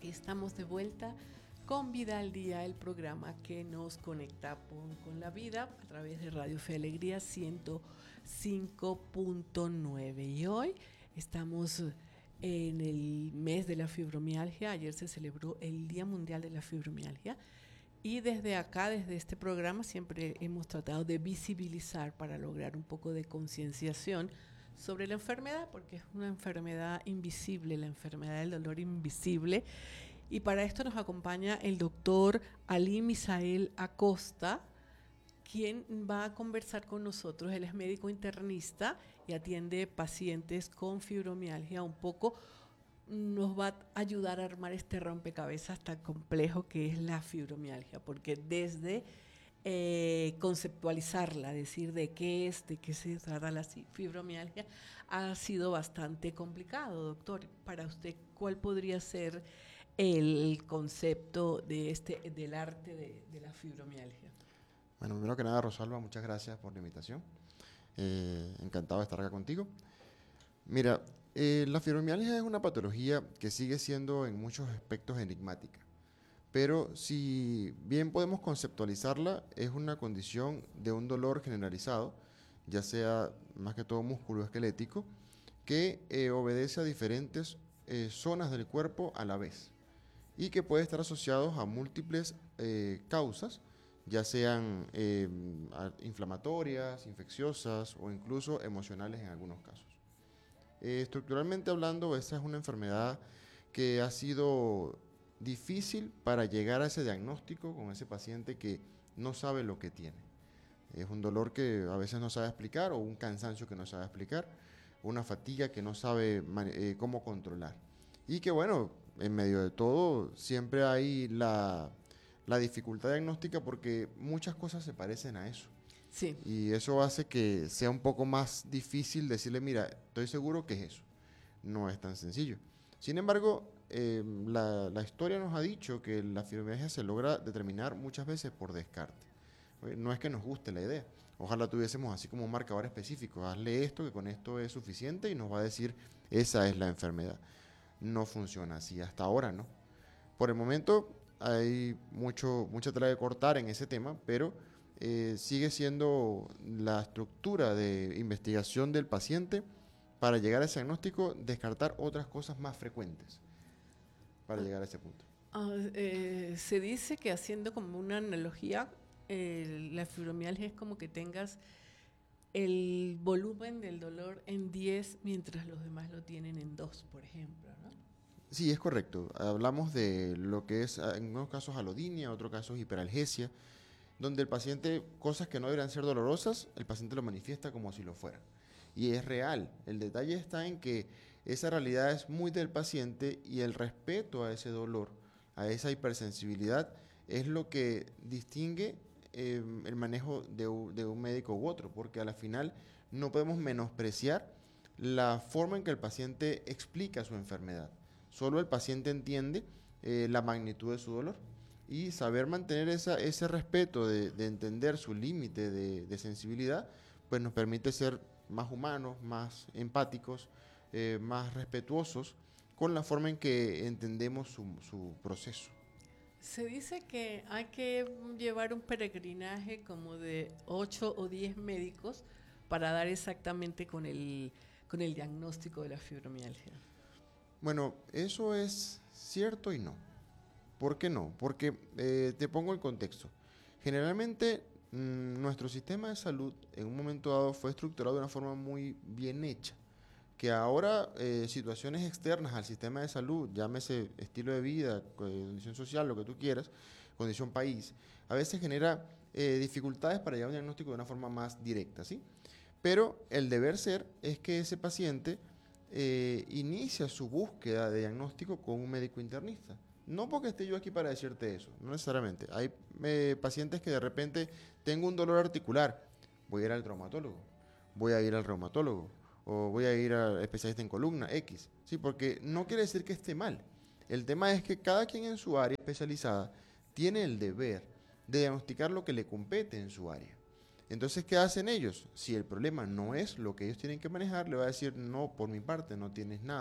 Estamos de vuelta con Vida al Día, el programa que nos conecta con la vida a través de Radio Fe Alegría 105.9. Y hoy estamos en el mes de la fibromialgia. Ayer se celebró el Día Mundial de la Fibromialgia. Y desde acá, desde este programa, siempre hemos tratado de visibilizar para lograr un poco de concienciación sobre la enfermedad, porque es una enfermedad invisible, la enfermedad del dolor invisible. Y para esto nos acompaña el doctor Ali Misael Acosta, quien va a conversar con nosotros. Él es médico internista y atiende pacientes con fibromialgia. Un poco nos va a ayudar a armar este rompecabezas tan complejo que es la fibromialgia, porque desde conceptualizarla, decir de qué se trata la fibromialgia, ha sido bastante complicado. Doctor, para usted, ¿cuál podría ser el concepto del arte de la fibromialgia? Bueno, primero que nada, Rosalba, muchas gracias por la invitación. Encantado de estar acá contigo. Mira, la fibromialgia es una patología que sigue siendo en muchos aspectos enigmática. Pero si bien podemos conceptualizarla, es una condición de un dolor generalizado, ya sea más que todo musculoesquelético, que obedece a diferentes zonas del cuerpo a la vez y que puede estar asociados a múltiples causas, ya sean inflamatorias, infecciosas o incluso emocionales en algunos casos. Estructuralmente hablando, esta es una enfermedad que ha sido difícil para llegar a ese diagnóstico con ese paciente que no sabe lo que tiene. Es un dolor que a veces no sabe explicar o un cansancio que no sabe explicar, una fatiga que no sabe cómo controlar. Y que bueno, en medio de todo siempre hay la dificultad diagnóstica porque muchas cosas se parecen a eso. Sí. Y eso hace que sea un poco más difícil decirle, mira, estoy seguro que es eso. No es tan sencillo. Sin embargo, la historia nos ha dicho que la fibromialgia se logra determinar muchas veces por descarte. No es que nos guste la idea. Ojalá tuviésemos así como un marcador específico. Hazle esto, que con esto es suficiente y nos va a decir, esa es la enfermedad. No funciona así, hasta ahora no. Por el momento hay mucha tela de cortar en ese tema, pero sigue siendo la estructura de investigación del paciente para llegar a ese diagnóstico, descartar otras cosas más frecuentes para llegar a ese punto. Se dice que, haciendo como una analogía, la fibromialgia es como que tengas el volumen del dolor en 10 mientras los demás lo tienen en 2, por ejemplo, ¿no? Sí, es correcto. Hablamos de lo que es en unos casos alodinia, en otros casos hiperalgesia, donde el paciente, cosas que no deberían ser dolorosas, el paciente lo manifiesta como si lo fuera. Y es real. El detalle está en que esa realidad es muy del paciente y el respeto a ese dolor, a esa hipersensibilidad, es lo que distingue el manejo de un médico u otro, porque a la final no podemos menospreciar la forma en que el paciente explica su enfermedad. Solo el paciente entiende la magnitud de su dolor y saber mantener ese respeto de entender su límite de sensibilidad, pues nos permite ser más humanos, más empáticos, más respetuosos con la forma en que entendemos su proceso. Se dice que hay que llevar un peregrinaje como de 8 o 10 médicos para dar exactamente con el diagnóstico de la fibromialgia. Bueno, eso es cierto y no. ¿Por qué no? Porque te pongo el contexto. Generalmente nuestro sistema de salud en un momento dado fue estructurado de una forma muy bien hecha, que ahora situaciones externas al sistema de salud, llámese estilo de vida, condición social, lo que tú quieras, condición país, a veces genera dificultades para llegar a un diagnóstico de una forma más directa, ¿sí? Pero el deber ser es que ese paciente inicia su búsqueda de diagnóstico con un médico internista. No porque esté yo aquí para decirte eso, no necesariamente. Hay pacientes que de repente tengo un dolor articular, voy a ir al traumatólogo, voy a ir al reumatólogo o voy a ir al especialista en columna X, sí, porque no quiere decir que esté mal. El tema es que cada quien en su área especializada tiene el deber de diagnosticar lo que le compete en su área. Entonces, ¿qué hacen ellos? Si el problema no es lo que ellos tienen que manejar, le va a decir, no, por mi parte, no tienes nada,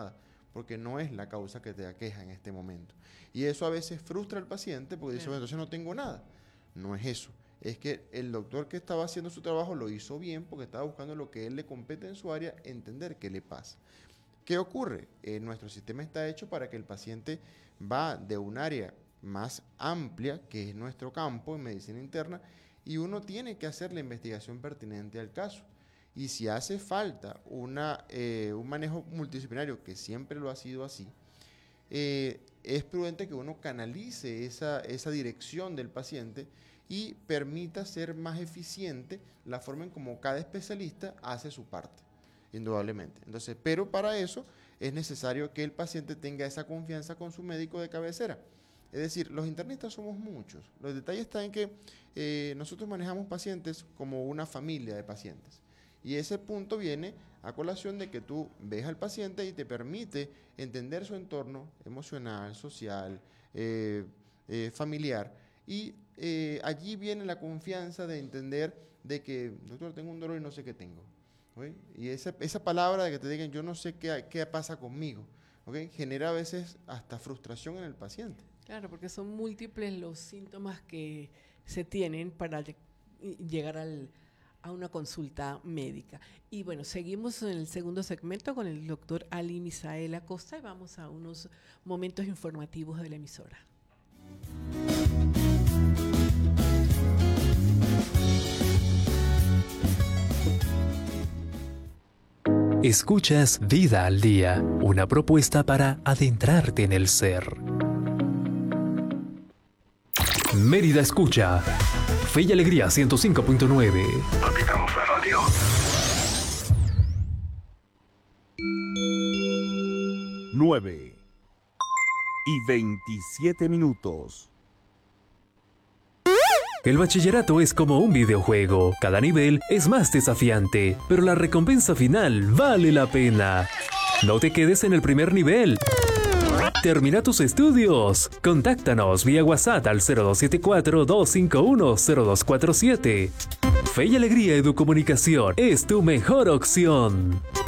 porque no es la causa que te aqueja en este momento. Y eso a veces frustra al paciente porque dice, bueno, entonces no tengo nada. No es eso. Es que el doctor que estaba haciendo su trabajo lo hizo bien porque estaba buscando lo que él le compete en su área, entender qué le pasa. ¿Qué ocurre? Nuestro sistema está hecho para que el paciente va de un área más amplia, que es nuestro campo en medicina interna, y uno tiene que hacer la investigación pertinente al caso. Y si hace falta un manejo multidisciplinario, que siempre lo ha sido así, es prudente que uno canalice esa dirección del paciente y permita ser más eficiente la forma en cómo cada especialista hace su parte, indudablemente. Entonces, pero para eso es necesario que el paciente tenga esa confianza con su médico de cabecera. Es decir, los internistas somos muchos. Los detalles están en que nosotros manejamos pacientes como una familia de pacientes. Y ese punto viene a colación de que tú ves al paciente y te permite entender su entorno emocional, social, familiar. Y allí viene la confianza de entender de que, doctor, tengo un dolor y no sé qué tengo. ¿Okay? Y esa palabra de que te digan, yo no sé qué pasa conmigo, ¿okay? Genera a veces hasta frustración en el paciente. Claro, porque son múltiples los síntomas que se tienen para llegar a una consulta médica. Y bueno, seguimos en el segundo segmento con el doctor Ali Misael Acosta y vamos a unos momentos informativos de la emisora. Escuchas Vida al Día, una propuesta para adentrarte en el ser. Mérida escucha. Fe y Alegría 105.9. Habitamos la radio. 9:27. El bachillerato es como un videojuego. Cada nivel es más desafiante, pero la recompensa final vale la pena. No te quedes en el primer nivel. Termina tus estudios. Contáctanos vía WhatsApp al 0274-251-0247. Fe y Alegría Educomunicación es tu mejor opción.